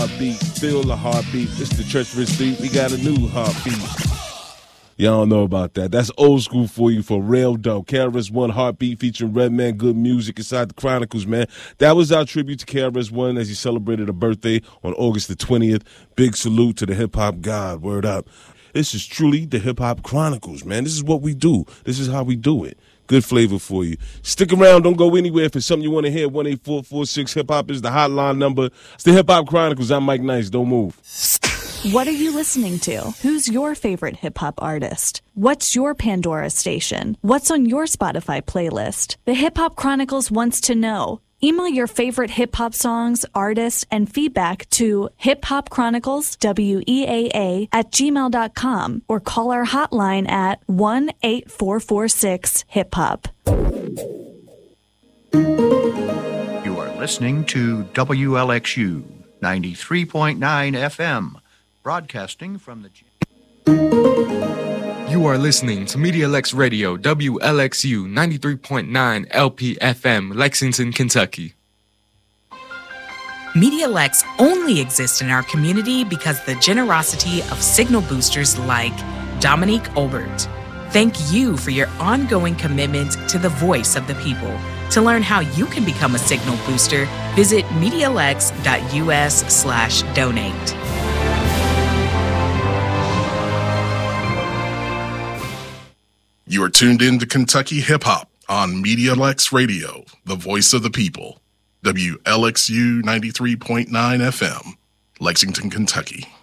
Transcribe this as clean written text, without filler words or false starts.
Heartbeat, feel the heartbeat. It's the treacherous beat. We got a new heartbeat. Y'all don't know about that. That's old school for you for real dope. KRS-One Heartbeat featuring Redman, good music inside the Chronicles, man. That was our tribute to KRS-One as he celebrated a birthday on August the 20th. Big salute to the hip-hop god. Word up. This is truly the Hip-Hop Chronicles, man. This is what we do. This is how we do it. Good flavor for you. Stick around. Don't go anywhere. If it's something you want to hear, 1-844-6-HIP-HOP is the hotline number. It's the Hip-Hop Chronicles. I'm Mike Nice. Don't move. What are you listening to? Who's your favorite hip-hop artist? What's your Pandora station? What's on your Spotify playlist? The Hip-Hop Chronicles wants to know. Email your favorite hip-hop songs, artists, and feedback to hiphopchroniclesweaa@gmail.com or call our hotline at 1-8446-HIP-HOP. You are listening to WLXU 93.9 FM. Broadcasting from the... You are listening to MediaLex Radio, WLXU 93.9 LPFM, Lexington, Kentucky. MediaLex only exists in our community because of the generosity of signal boosters like Dominique Olbert. Thank you for your ongoing commitment to the voice of the people. To learn how you can become a signal booster, visit MediaLex.us/donate. You are tuned in to Kentucky Hip Hop on MediaLex Radio, the voice of the people. WLXU 93.9 FM, Lexington, Kentucky.